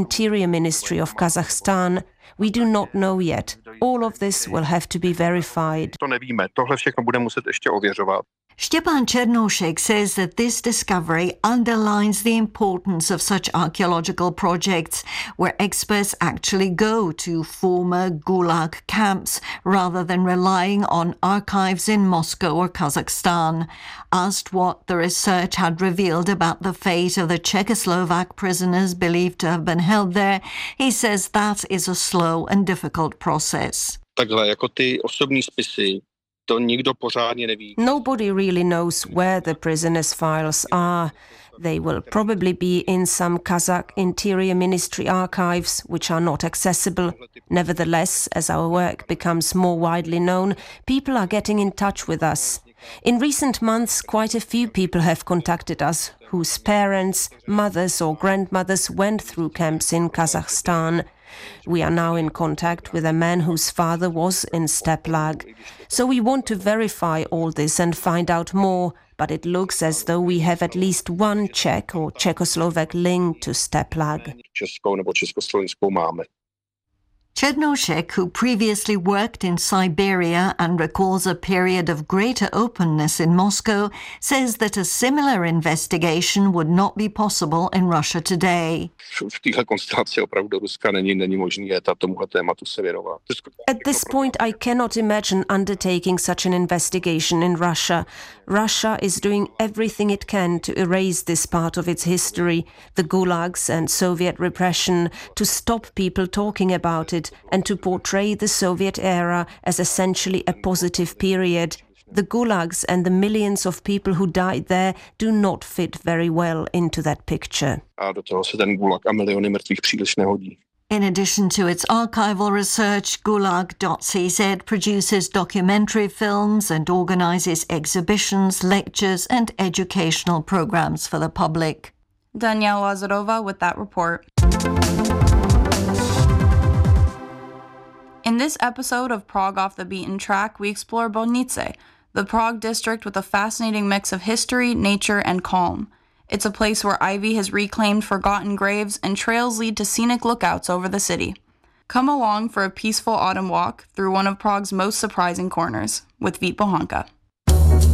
Interior Ministry of Kazakhstan. We do not know yet. All of this will have to be verified. To nevíme, tohle všechno bude muset ještě ověřovat. Stepan Chernoshek says that this discovery underlines the importance of such archaeological projects where experts actually go to former Gulag camps rather than relying on archives in Moscow or Kazakhstan. Asked what the research had revealed about the fate of the Czechoslovak prisoners believed to have been held there, he says that is a slow and difficult process. Takhle, jako ty osobní spisy, to nikdo pořádně neví. Nobody really knows where the prisoners' files are. They will probably be in some Kazakh Interior Ministry archives, which are not accessible. Nevertheless, as our work becomes more widely known, people are getting in touch with us. In recent months, quite a few people have contacted us whose parents, mothers or grandmothers went through camps in Kazakhstan. We are now in contact with a man whose father was in Steplag. So we want to verify all this and find out more, but it looks as though we have at least one Czech or Czechoslovak link to Steplag. Českou nebo československou máme. Chernoshek, who previously worked in Siberia and recalls a period of greater openness in Moscow, says that a similar investigation would not be possible in Russia today. V téhle konstelaci opravdu Ruska není možný tomuhle tématu se věnovat. At this point, I cannot imagine undertaking such an investigation in Russia. Russia is doing everything it can to erase this part of its history, the gulags and Soviet repression, to stop people talking about it and to portray the Soviet era as essentially a positive period. The gulags and the millions of people who died there do not fit very well into that picture. A do toho se ten gulag a miliony mrtvých příliš nehodí. In addition to its archival research, Gulag.cz produces documentary films and organizes exhibitions, lectures and educational programs for the public. Danielle Lazarova with that report. In this episode of Prague Off the Beaten Track, we explore Bolnice, the Prague district with a fascinating mix of history, nature, and calm. It's a place where ivy has reclaimed forgotten graves and trails lead to scenic lookouts over the city. Come along for a peaceful autumn walk through one of Prague's most surprising corners with Vít Bohanka.